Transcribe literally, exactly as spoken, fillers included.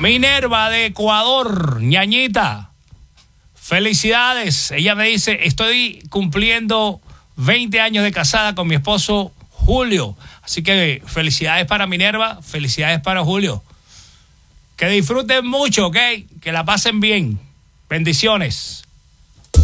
Minerva de Ecuador, ñañita. Felicidades. Ella me dice, estoy cumpliendo veinte años de casada con mi esposo Julio. Así que felicidades para Minerva, felicidades para Julio. Que disfruten mucho, ¿ok? Que la pasen bien. Bendiciones.